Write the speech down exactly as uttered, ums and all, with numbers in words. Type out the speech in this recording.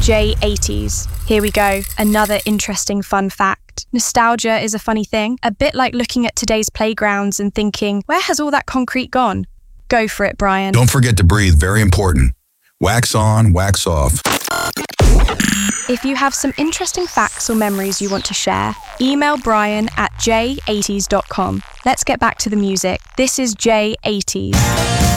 J eighties. Here we go, another interesting fun fact. Nostalgia is a funny thing, a bit like looking at today's playgrounds and thinking, where has all that concrete gone? Go for it, Brian. Don't forget to breathe, very important. Wax on, wax off. If you have some interesting facts or memories you want to share, email Brian at j eighties dot com. Let's get back to the music. This is J eighties.